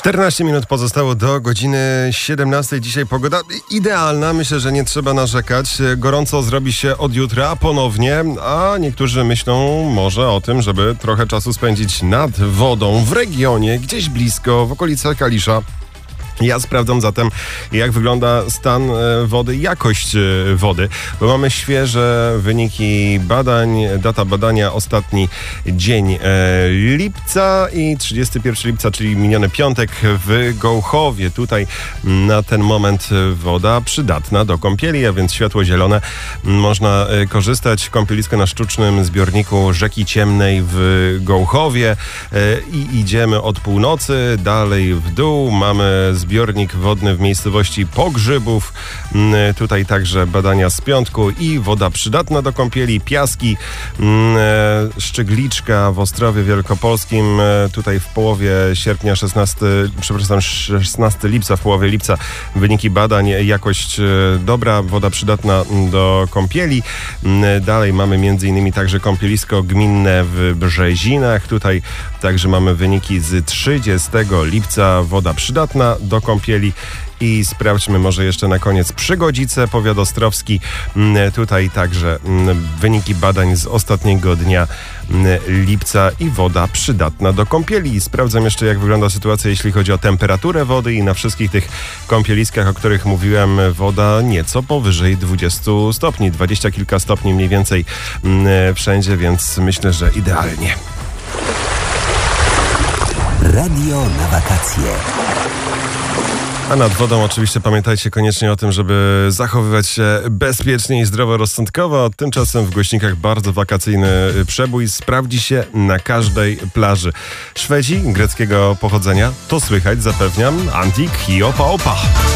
14 minut pozostało do godziny 17. Dzisiaj pogoda idealna. Myślę, że nie trzeba narzekać. Gorąco zrobi się od jutra ponownie, a niektórzy myślą może o tym, żeby trochę czasu spędzić nad wodą w regionie, gdzieś blisko, w okolicach Kalisza. Ja sprawdzam zatem, jak wygląda stan wody, jakość wody, bo mamy świeże wyniki badań, data badania ostatni dzień lipca i 31 lipca, czyli miniony piątek w Gołchowie. Tutaj na ten moment woda przydatna do kąpieli, a więc światło zielone. Można korzystać. Kąpielisko na sztucznym zbiorniku Rzeki Ciemnej w Gołchowie i idziemy od północy, dalej w dół. Mamy zbiornik wodny w miejscowości Pogrzybów. Tutaj także badania z piątku i woda przydatna do kąpieli, piaski, Szczygliczka w Ostrowie Wielkopolskim. Tutaj w połowie sierpnia, 16 lipca, w połowie lipca wyniki badań, jakość dobra, woda przydatna do kąpieli. Dalej mamy m.in. także kąpielisko gminne w Brzezinach. Tutaj także mamy wyniki z 30 lipca, woda przydatna do kąpieli. I sprawdźmy może jeszcze na koniec Przygodzice, powiat ostrowski. Tutaj także wyniki badań z ostatniego dnia lipca i woda przydatna do kąpieli. Sprawdzam jeszcze, jak wygląda sytuacja, jeśli chodzi o temperaturę wody i na wszystkich tych kąpieliskach, o których mówiłem, woda nieco powyżej 20 stopni, 20 kilka stopni mniej więcej wszędzie, więc myślę, że idealnie. Radio na wakacje. A nad wodą oczywiście pamiętajcie koniecznie o tym, żeby zachowywać się bezpiecznie i zdroworozsądkowo. Tymczasem w Głośnikach bardzo wakacyjny przebój sprawdzi się na każdej plaży. Szwedzi greckiego pochodzenia, to słychać, zapewniam, Antik i Opa Opa.